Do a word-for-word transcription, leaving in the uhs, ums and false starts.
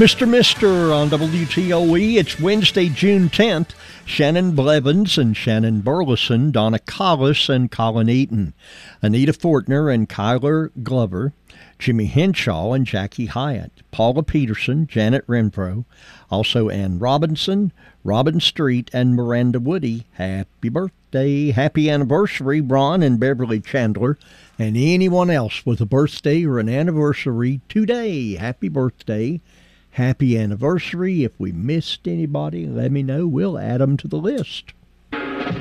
Mister Mister on W T O E. It's Wednesday, June tenth. Shannon Blevins and Shannon Burleson, Donna Collis and Colin Eaton, Anita Fortner and Kyler Glover, Jimmy Henshaw and Jackie Hyatt, Paula Peterson, Janet Renfro, also Ann Robinson, Robin Street, and Miranda Woody. Happy birthday, happy anniversary, Ron and Beverly Chandler, and anyone else with a birthday or an anniversary today. Happy birthday, happy anniversary. If we missed anybody, let me know. We'll add them to the list.